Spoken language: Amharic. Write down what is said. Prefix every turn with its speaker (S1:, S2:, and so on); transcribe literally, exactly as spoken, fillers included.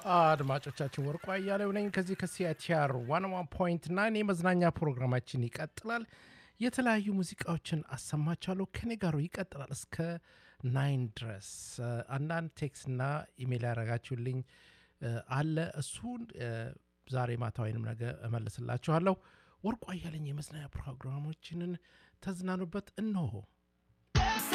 S1: አድማጮቻችን ወርቁ አያሌው ነኝ ከዚህ ከሲአይቲአር መቶ አንድ ነጥብ ዘጠኝ የመዝናኛ ፕሮግራማችን ይቀጥላል። የተለያዩ ሙዚቃዎችን አሰማቻለሁ። ከኔ ጋር ይቀጥላል እስከ ናይን ድረስ። አንዳንድ ቴክስትና ኢሜል ያደረጋችሁልኝ አለ። እሱን ዛሬ ማታ ወይንም ነገ እመልስላችኋለሁ። ወርቁ አያሌው የመዝናኛ ፕሮግራሞችንን ተዝናኑበት። እነሆ